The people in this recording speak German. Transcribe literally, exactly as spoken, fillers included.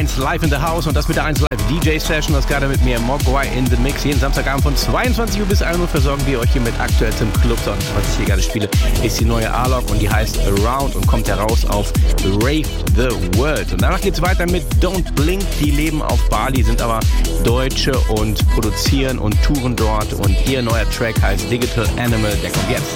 eins live in the house und das mit der eins Live D J Session. Das gerade mit mir Mogwai in the Mix. Jeden Samstagabend von zweiundzwanzig Uhr bis ein Uhr versorgen wir euch hier mit aktuellstem Clubsound. Was ich hier gerade spiele, ist die neue A-Log und die heißt Around und kommt heraus auf Rave the World. Und danach geht's weiter mit Don't Blink. Die leben auf Bali, sind aber Deutsche und produzieren und touren dort. Und ihr neuer Track heißt Digital Animal. Der kommt jetzt.